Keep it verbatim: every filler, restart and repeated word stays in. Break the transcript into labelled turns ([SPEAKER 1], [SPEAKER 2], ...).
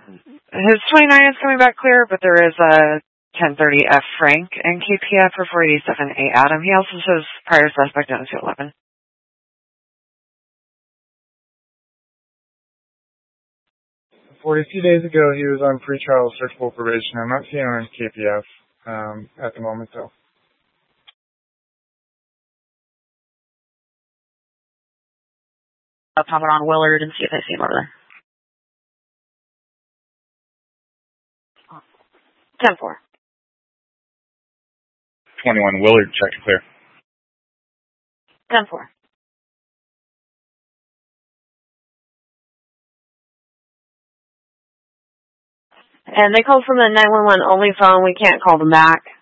[SPEAKER 1] His twenty-nine is coming back clear, but there is a ten thirty F Frank and K P F for four eighty-seven A Adam. He also says prior suspect down to eleven.
[SPEAKER 2] forty-two days ago, he was on pretrial searchable probation. I'm not seeing him on K P F um, at the moment, though.
[SPEAKER 3] I'll pop it on Willard and see if I see him over there. ten four.
[SPEAKER 4] twenty-one Willard, check to clear.
[SPEAKER 3] ten four. And they called from the nine one one only phone. We can't call them back.